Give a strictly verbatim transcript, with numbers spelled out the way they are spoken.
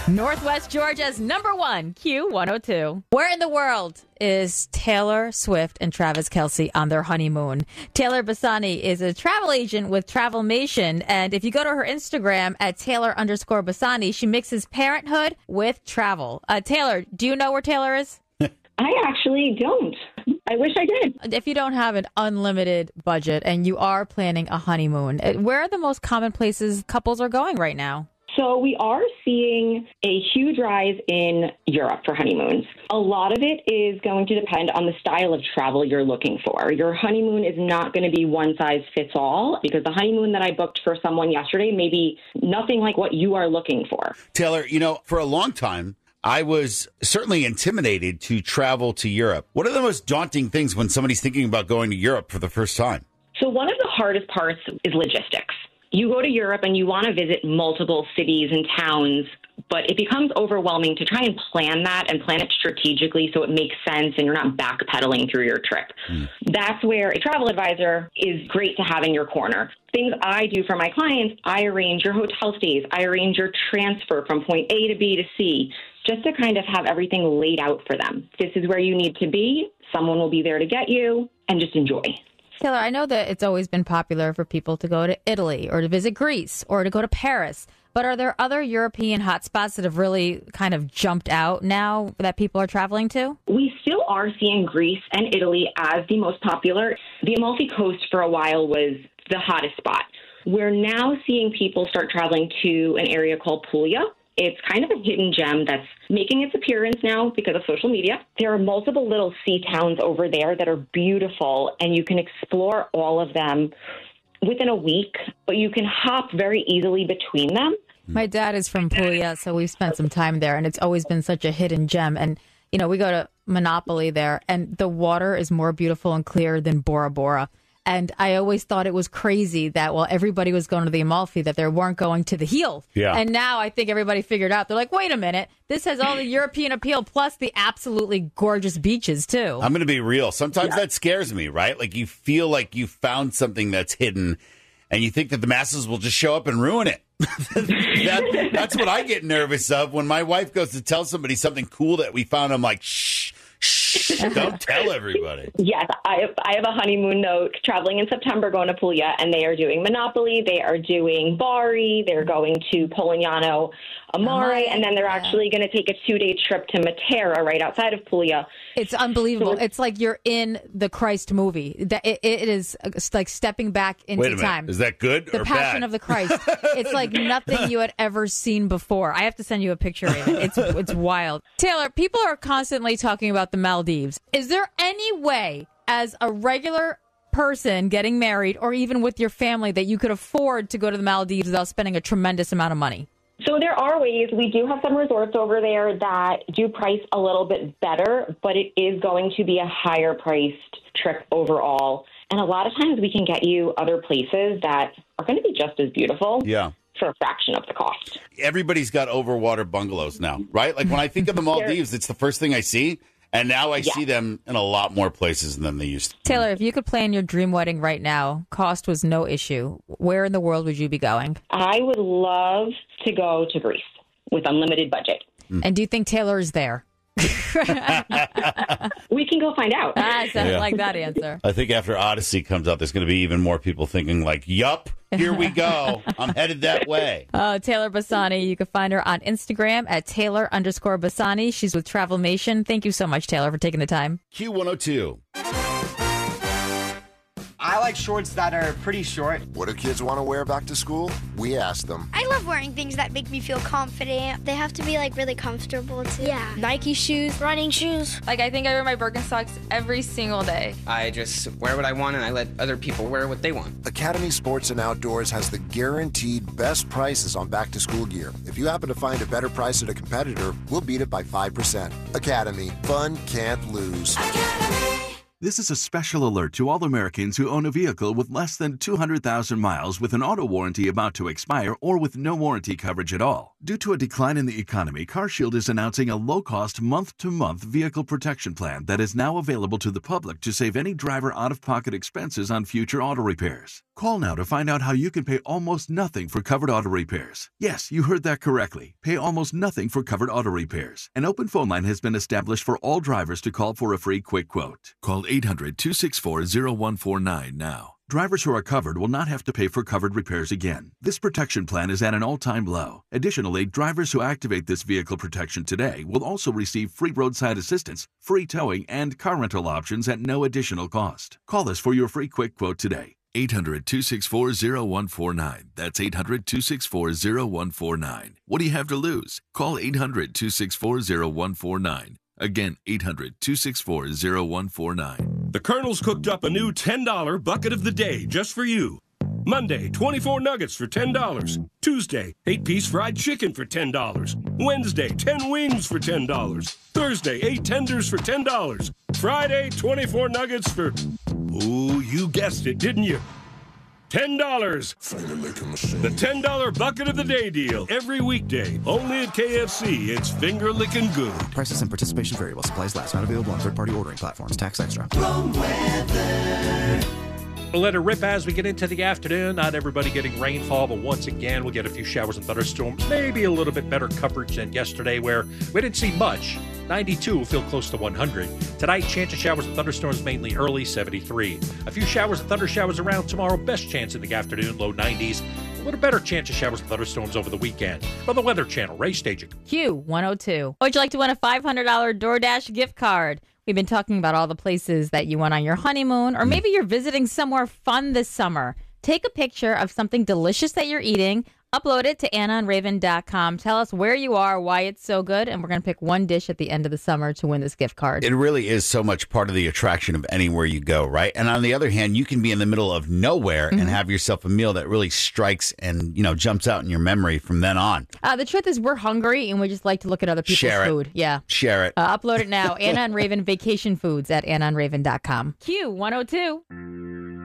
Northwest Georgia's number one, Q one oh two. Where in the world is Taylor Swift and Travis Kelce on their honeymoon? Taylor Bassani is a travel agent with Travelmation, and if you go to her Instagram at Taylor underscore Bassani, she mixes parenthood with travel. Uh, Taylor, do you know where Taylor is? I actually don't. I wish I did. If you don't have an unlimited budget and you are planning a honeymoon, where are the most common places couples are going right now? So we are seeing a huge rise in Europe for honeymoons. A lot of it is going to depend on the style of travel you're looking for. Your honeymoon is not going to be one size fits all, because the honeymoon that I booked for someone yesterday may be nothing like what you are looking for. Taylor, you know, for a long time, I was certainly intimidated to travel to Europe. What are the most daunting things when somebody's thinking about going to Europe for the first time? So one of the hardest parts is logistics. You go to Europe and you want to visit multiple cities and towns, but it becomes overwhelming to try and plan that and plan it strategically so it makes sense and you're not backpedaling through your trip. Mm. That's where a travel advisor is great to have in your corner. Things I do for my clients, I arrange your hotel stays, I arrange your transfer from point A to B to C, just to kind of have everything laid out for them. This is where you need to be. Someone will be there to get you, and just enjoy. Taylor, I know that it's always been popular for people to go to Italy or to visit Greece or to go to Paris, but are there other European hotspots that have really kind of jumped out now that people are traveling to? We still are seeing Greece and Italy as the most popular. The Amalfi Coast for a while was the hottest spot. We're now seeing people start traveling to an area called Puglia. It's kind of a hidden gem that's making its appearance now because of social media. There are multiple little sea towns over there that are beautiful, and you can explore all of them within a week, but you can hop very easily between them. My dad is from Puglia, so we've spent some time there, and it's always been such a hidden gem. And, you know, we go to Monopoly there, and the water is more beautiful and clear than Bora Bora. And I always thought it was crazy that, well, everybody was going to the Amalfi, that they weren't going to the heel. Yeah. And now I think everybody figured out. They're like, wait a minute. This has all the European appeal plus the absolutely gorgeous beaches, too. I'm going to be real. Sometimes yeah. that scares me, right? Like you feel like you found something that's hidden and you think that the masses will just show up and ruin it. that, that's what I get nervous of when my wife goes to tell somebody something cool that we found. I'm like, shh. Shh, don't tell everybody. Yes, I have, I have a honeymoon note traveling in September going to Puglia, and they are doing Monopoly, they are doing Bari, they're going to Polignano Amare, oh and then they're yeah. actually going to take a two-day trip to Matera right outside of Puglia. It's unbelievable. So it's, it's like you're in the Christ movie. It, it, it is like stepping back into Wait a time. Minute. Is that good the or Passion bad? of the Christ. It's like nothing you had ever seen before. I have to send you a picture of it. It's, it's wild. Taylor, people are constantly talking about the Maldives. Is there any way, as a regular person getting married or even with your family, that you could afford to go to the Maldives without spending a tremendous amount of money? So there are ways. We do have some resorts over there that do price a little bit better, but it is going to be a higher priced trip overall. And a lot of times we can get you other places that are going to be just as beautiful. Yeah. For a fraction of the cost. Everybody's got overwater bungalows now, right? Like when I think of the Maldives, it's the first thing I see. And now I yeah. see them in a lot more places than they used to. Taylor, if you could plan your dream wedding right now, cost was no issue. Where in the world would you be going? I would love to go to Greece with unlimited budget. Mm. And do you think Taylor is there? We can go find out. I sounded yeah. like that answer. I think after Odyssey comes out, there's going to be even more people thinking like, yup, here we go. I'm headed that way. Uh, Taylor Bassani. You can find her on Instagram at Taylor underscore Bassani. She's with Travelmation. Thank you so much, Taylor, for taking the time. Q one oh two. I like shorts that are pretty short. What do kids want to wear back to school? We asked them. I love wearing things that make me feel confident. They have to be like really comfortable too. Yeah. Nike shoes, running shoes. Like I think I wear my Birkenstocks every single day. I just wear what I want and I let other people wear what they want. Academy Sports and Outdoors has the guaranteed best prices on back to school gear. If you happen to find a better price at a competitor, we'll beat it by five percent. Academy, fun can't lose. Academy. This is a special alert to all Americans who own a vehicle with less than two hundred thousand miles with an auto warranty about to expire or with no warranty coverage at all. Due to a decline in the economy, CarShield is announcing a low-cost month-to-month vehicle protection plan that is now available to the public to save any driver out-of-pocket expenses on future auto repairs. Call now to find out how you can pay almost nothing for covered auto repairs. Yes, you heard that correctly. Pay almost nothing for covered auto repairs. An open phone line has been established for all drivers to call for a free quick quote. Call eight hundred, two six four, zero one four nine now. Drivers who are covered will not have to pay for covered repairs again. This protection plan is at an all-time low. Additionally, drivers who activate this vehicle protection today will also receive free roadside assistance, free towing, and car rental options at no additional cost. Call us for your free quick quote today. eight hundred, two six four, zero one four nine. That's eight hundred, two six four, zero one four nine. What do you have to lose? Call eight hundred, two six four, zero one four nine. Again, eight hundred, two six four, zero one four nine. The Colonel's cooked up a new ten dollar bucket of the day just for you. Monday, twenty-four nuggets for ten dollars. Tuesday, eight-piece fried chicken for ten dollars. Wednesday, ten wings for ten dollars. Thursday, eight tenders for ten dollars. Friday, twenty-four nuggets for... Ooh, you guessed it, didn't you? ten dollars. The ten dollar bucket of the day deal. Every weekday. Only at K F C. It's finger licking good. Prices and participation variable. Supplies last. Not available on third-party ordering platforms. Tax extra. We'll let it rip as we get into the afternoon. Not everybody getting rainfall, but once again, we'll get a few showers and thunderstorms. Maybe a little bit better coverage than yesterday, where we didn't see much. ninety-two will feel close to one hundred. Tonight, chance of showers and thunderstorms mainly early, seventy-three. A few showers and thunder showers around tomorrow. Best chance in the afternoon, low nineties. A little better chance of showers and thunderstorms over the weekend. From the Weather Channel, Ray Staging. Q one oh two. Would you like to win a five hundred dollars DoorDash gift card? We've been talking about all the places that you went on your honeymoon, or maybe you're visiting somewhere fun this summer. Take a picture of something delicious that you're eating, upload it to anna and raven dot com. Tell us where you are, why it's so good, and we're going to pick one dish at the end of the summer to win this gift card. It really is so much part of the attraction of anywhere you go, right? And on the other hand, you can be in the middle of nowhere mm-hmm. and have yourself a meal that really strikes and, you know, jumps out in your memory from then on. Uh, the truth is we're hungry and we just like to look at other people's Share it. food. Yeah. Share it. Uh, upload it now. Anna and Raven Vacation Foods at anna and raven dot com. Q one oh two.